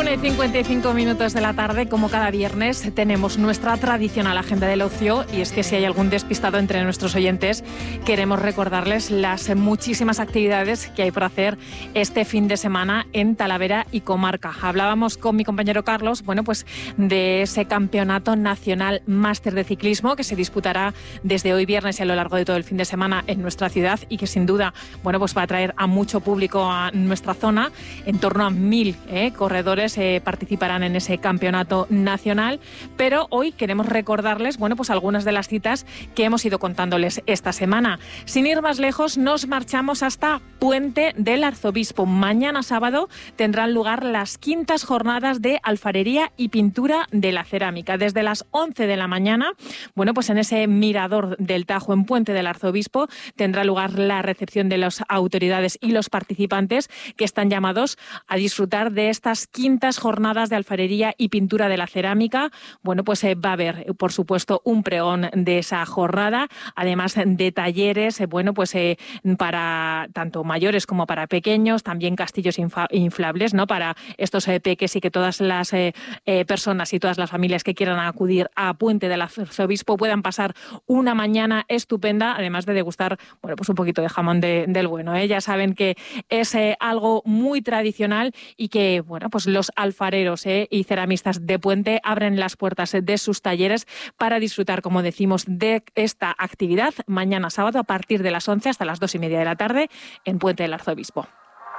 1:55 de la tarde, como cada viernes, tenemos nuestra tradicional agenda del ocio, y es que si hay algún despistado entre nuestros oyentes, queremos recordarles las muchísimas actividades que hay por hacer este fin de semana en Talavera y comarca. Hablábamos con mi compañero Carlos, pues de ese campeonato nacional máster de ciclismo que se disputará desde hoy viernes y a lo largo de todo el fin de semana en nuestra ciudad, y que sin duda, va a traer a mucho público a nuestra zona. En torno a 1.000 corredores participarán en ese campeonato nacional, pero hoy queremos recordarles algunas de las citas que hemos ido contándoles esta semana. Sin ir más lejos, nos marchamos hasta Puente del Arzobispo. Mañana sábado tendrán lugar las 5ª jornadas de alfarería y pintura de la cerámica. Desde las 11 de la mañana, en ese mirador del Tajo en Puente del Arzobispo tendrá lugar la recepción de las autoridades y los participantes que están llamados a disfrutar de estas 5ª jornadas de alfarería y pintura de la cerámica. Va a haber, por supuesto, un pregón de esa jornada, además de talleres, para tanto mayores como para pequeños, también castillos inflables, para estos peques, y que todas las personas y todas las familias que quieran acudir a Puente del Arzobispo puedan pasar una mañana estupenda, además de degustar, un poquito de jamón del bueno. Ya saben que es algo muy tradicional, y que, los alfareros y ceramistas de Puente abren las puertas de sus talleres para disfrutar, como decimos, de esta actividad mañana sábado a partir de las 11 hasta las 2:30 de la tarde en Puente del Arzobispo.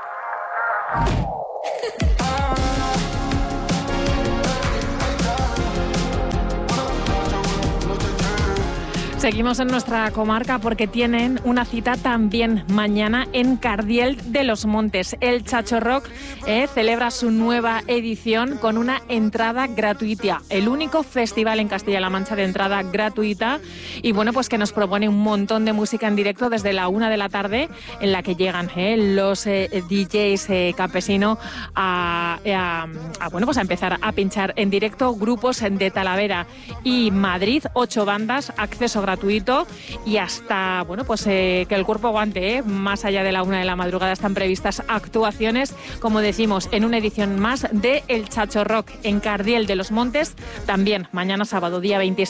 Seguimos en nuestra comarca porque tienen una cita también mañana en Cardiel de los Montes. El Chacho Rock celebra su nueva edición con una entrada gratuita. El único festival en Castilla-La Mancha de entrada gratuita. Y que nos propone un montón de música en directo desde la 1 de la tarde, en la que llegan los DJs campesinos a empezar a pinchar en directo grupos de Talavera y Madrid, 8 bandas, acceso gratuito, y hasta que el cuerpo aguante. Más allá de la 1 de la madrugada están previstas actuaciones, como decimos, en una edición más de El Chacho Rock en Cardiel de los Montes, también mañana sábado, día 26.